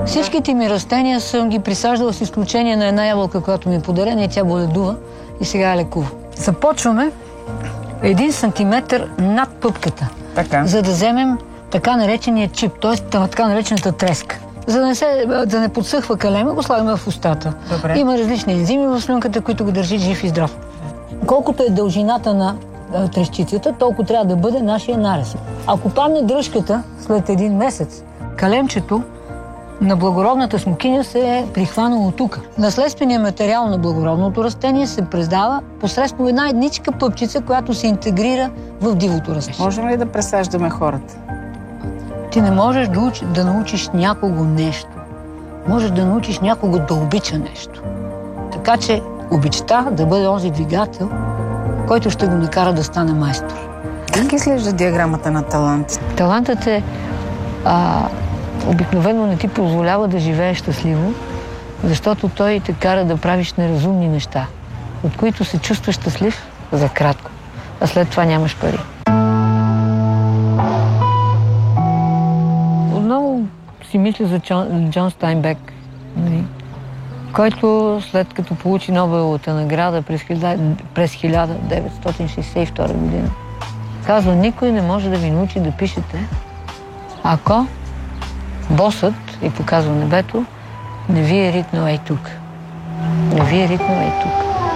Всичките ми растения съм ги присаждала с изключение на една ябълка, която ми е подарена и тя боледува и сега я лекува. Започваме 1 сантиметър над пъпката, за да вземем така наречения чип, т.е. така наречената треска. За да не подсъхва калема, го слагаме в устата. Добре. Има различни ензими в слюнката, които го държат жив и здрав. Колкото е дължината на трещицата, толкова трябва да бъде нашия нарез. Ако падне дръжката след 1 месец, калемчето на благородната смокиня се е прихванало тук. Наследственият материал на благородното растение се предава посредством една едничка пъпчица, която се интегрира в дивото растение. Можем ли да пресаждаме хората? Ти не можеш да научиш някого нещо. Можеш да научиш някого да обича нещо. Така че обичта да бъде онзи двигател, който ще го накара да стане майстор. Как изглежда диаграмата на талант? Талантът е обикновено не ти позволява да живееш щастливо, защото той те кара да правиш неразумни неща, от които се чувстваш щастлив за кратко, а след това нямаш пари. Отново си мисля за Джон Стайнбек, който след като получи Нобеловата награда през 1962 година, казва: никой не може да ви научи да пишете, ако босът, и показва небето, не ви е ритнал ей тук. Не ви е ритнал ей тук.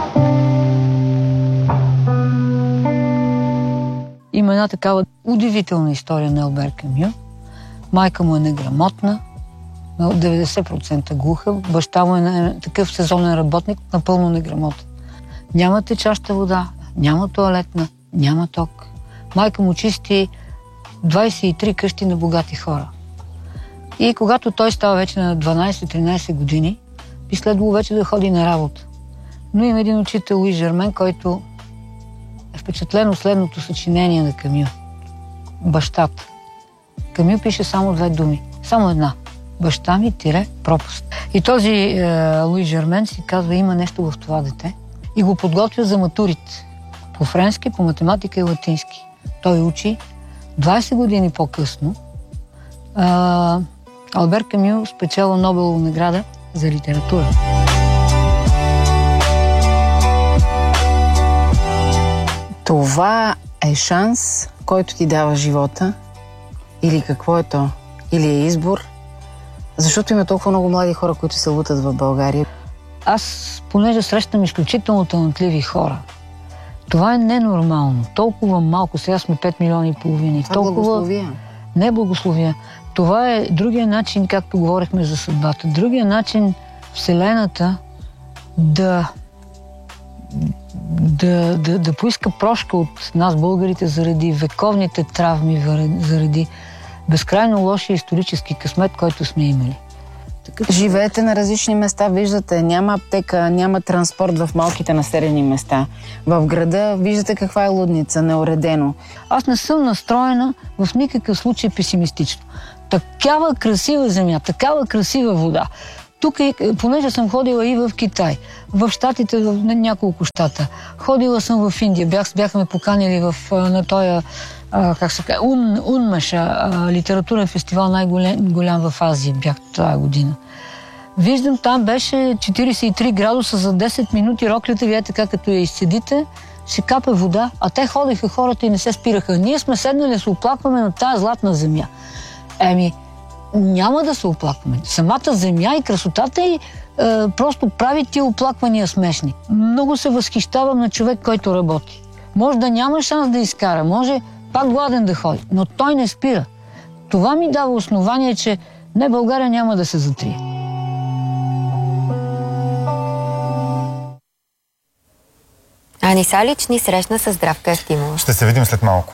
Има една такава удивителна история на Албер Камю. Майка му е неграмотна, 90% глуха, баща му е такъв сезонен работник, напълно неграмотен. Няма течаща вода, няма тоалетна, няма ток. Майка му чисти 23 къщи на богати хора. И когато той става вече на 12-13 години, би следвало вече да ходи на работа. Но има един учител, Луи Жермен, който е впечатлен от следното съчинение на Камю. Бащата. Камю пише само 2 думи. Само една. Баща ми – пропаст. И този Луи Жермен си казва: има нещо в това дете. И го подготвя за матурите. По френски, по математика и латински. Той учи 20 години по-късно. Албер Камю спечела Нобелова награда за литература. Това е шанс, който ти дава живота? Или какво е то? Или е избор? Защото има толкова много млади хора, които се лутат в България. Аз, понеже срещам изключително талантливи хора, това е ненормално. Толкова малко, сега сме 5 милиона и половина. Това благословия. Не благословия. Това е другия начин, както говорихме за съдбата. Другия начин Вселената да поиска прошка от нас, българите, заради вековните травми, заради безкрайно лошия исторически късмет, който сме имали. Живеете на различни места, виждате, няма аптека, няма транспорт в малките населени места. В града виждате каква е лудница, неуредено. Аз не съм настроена в никакъв случай песимистично. Такава красива земя, такава красива вода. Тук, понеже съм ходила и в Китай, в Щатите, в няколко щата. Ходила съм в Индия, бяхме поканили на този, как се казва, Унмаша, литературен фестивал, най-голям в Азия, бях тази година. Виждам, там беше 43 градуса за 10 минути, роклята, вие така като я изседите, се капе вода, а те ходеха хората и не се спираха. Ние сме седнали да се оплакваме на тази златна земя. Няма да се оплакваме. Самата земя и красотата й просто прави тия оплаквания смешни. Много се възхищавам на човек, който работи. Може да няма шанс да изкара, може пак гладен да ходи, но той не спира. Това ми дава основание, че не, България няма да се затрие. Ани Салич ни срещна с Здравка Евтимова. Ще се видим след малко.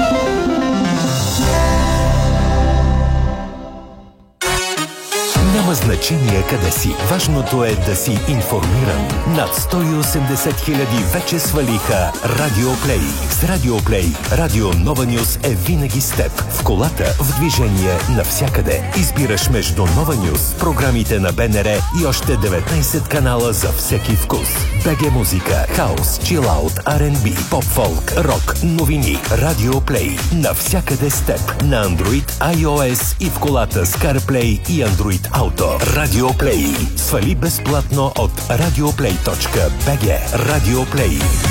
Няма Няма значение къде си. Важното е да си информиран. Над 180 хиляди вече свалиха Радиоплей. С Радиоплей Радио Нова Нюс е винаги с теб. В колата, в движение, навсякъде. Избираш между Нова Нюс, програмите на БНР и още 19 канала за всеки вкус. БГ музика, хаус, чилаут, R&B, поп-фолк, рок, новини. Радиоплей. Навсякъде с теб. На Android, iOS и в колата с CarPlay и Android Auto. Радиоплей. Свали безплатно от radioplay.bg. Радиоплей.